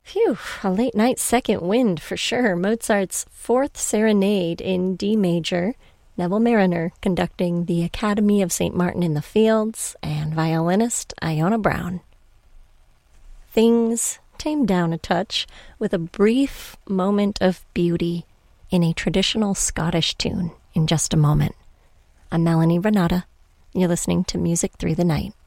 Phew, a late night second wind for sure. Mozart's Fourth Serenade in D major, Neville Mariner conducting the Academy of St. Martin in the Fields, and violinist Iona Brown. Things tamed down a touch with a brief moment of beauty in a traditional Scottish tune in just a moment. I'm Melanie Renata. You're listening to Music Through the Night.